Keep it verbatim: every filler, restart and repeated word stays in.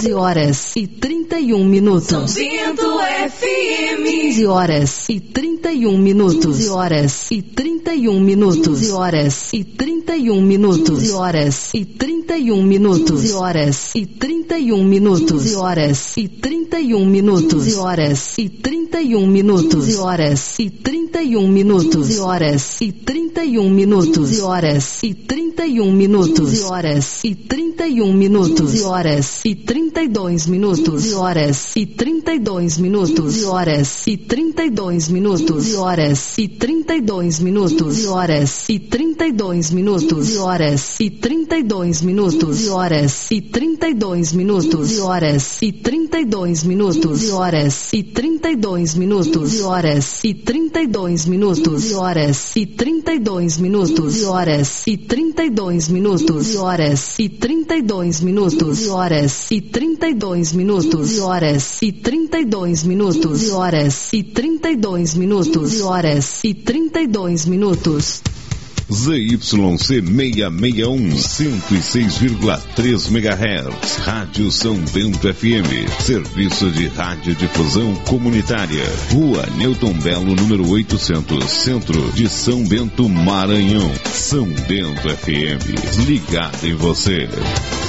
quinze horas e trinta e um minutos. São Bento F M. quinze horas e trinta e um minutos. quinze horas e trinta e um minutos. quinze horas e trinta e um minutos. quinze horas e trinta e um minutos. quinze horas e trinta e um minutos. quinze horas e trinta e um minutos. quinze horas e trinta e um minutos. quinze horas e trinta e um minutos. quinze horas e trinta e um minutos. quinze horas e trinta e um minutos. quinze horas e trinta e um minutos. quinze horas e trinta e dois minutos. quinze horas e trinta e dois minutos. quinze horas e trinta e dois minutos. quinze horas e trinta e dois minutos. quinze horas e trinta e dois minutos. quinze horas e trinta e dois minutos. quinze horas e trinta e dois minutos. quinze horas e trinta e dois minutos. quinze horas e trinta e dois minutos. quinze horas e trinta e dois minutos. quinze horas e trinta e dois minutos. quinze horas e trinta e dois minutos. quinze horas e trinta e dois minutos. quinze horas e trinta e dois minutos. quinze horas e trinta e dois minutos. quinze horas e trinta e dois minutos. quinze horas e trinta e dois minutos. Z Y C seiscentos e sessenta e um, cento e seis vírgula três megahertz, Rádio São Bento F M, serviço de radiodifusão comunitária, Rua Newton Belo, número oitocentos, Centro de São Bento, Maranhão. São Bento F M, ligado em você.